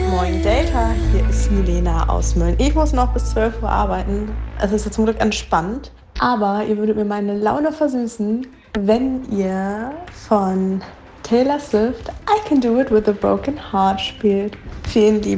Moin Data, hier ist Milena aus Mölln. Ich muss noch bis 12 Uhr arbeiten. Es ist jetzt zum Glück entspannt, aber ihr würdet mir meine Laune versüßen, wenn ihr von Taylor Swift I Can Do It With a Broken Heart spielt. Vielen lieben